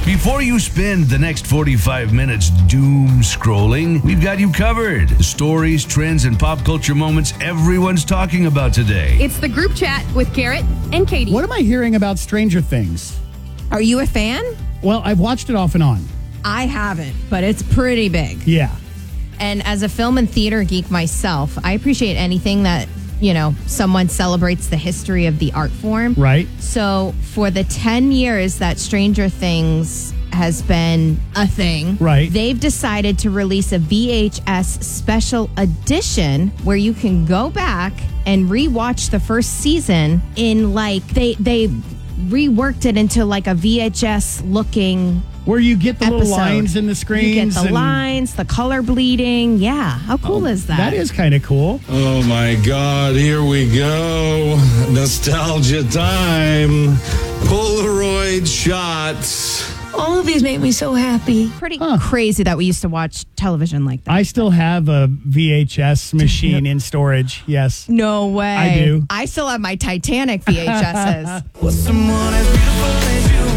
Before you spend the next 45 minutes doom scrolling, we've got you covered. The stories, trends, and pop culture moments everyone's talking about today. It's the group chat with Garrett and Katie. What am I hearing about Stranger Things? Are you a fan? Well, I've watched it off and on. I haven't, but it's pretty big. Yeah. And as a film and theater geek myself, I appreciate anything that, someone celebrates the history of the art form. Right. So for the 10 years that Stranger Things has been a thing, right, they've decided to release a VHS special edition where you can go back and rewatch the first season in they reworked it into like a VHS looking where you get the episode. Little lines in the screens. You get the lines, the color bleeding. Yeah. How cool is that? That is kind of cool. Oh my God, here we go. Nostalgia time. Polaroid shots. All of these make me so happy. Pretty crazy that we used to watch television like that. I still have a VHS machine in storage. Yes. No way. I do. I still have my Titanic VHSs. What's someone as beautiful as you?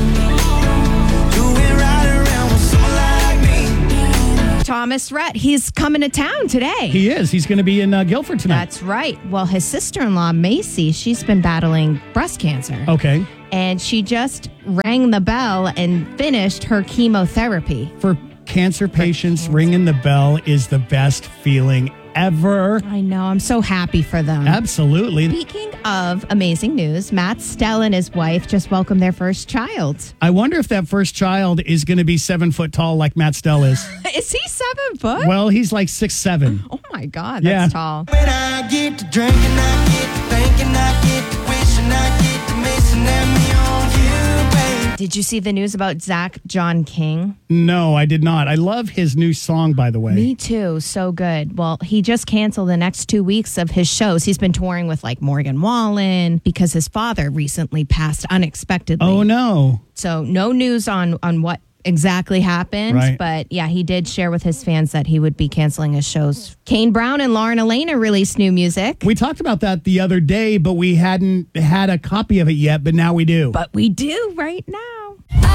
Doing right around with someone like me. Thomas Rhett, he's coming to town today. He is. He's going to be in Guilford tonight. That's right. Well, his sister-in-law, Macy, she's been battling breast cancer. Okay. And she just rang the bell and finished her chemotherapy. For cancer patients, ringing the bell is the best feeling ever. I know. I'm so happy for them. Absolutely. Speaking of amazing news, Matt Stell and his wife just welcomed their first child. I wonder if that first child is going to be 7 foot tall like Matt Stell is. Is he 7 foot? Well, he's like 6'7". Oh my God, that's tall. When I get to drinking, I get to thinking, I get to wishing, I get to missing and me on you, babe. Did you see the news about Zach John King? No, I did not. I love his new song, by the way. Me too. So good. Well, he just canceled the next 2 weeks of his shows. He's been touring with like Morgan Wallen because his father recently passed unexpectedly. Oh, no. So no news on what exactly happened. Right. But yeah, he did share with his fans that he would be canceling his shows. Kane Brown and Lauren Elena released new music. We talked about that the other day, but we hadn't had a copy of it yet, but now we do. But we do right now.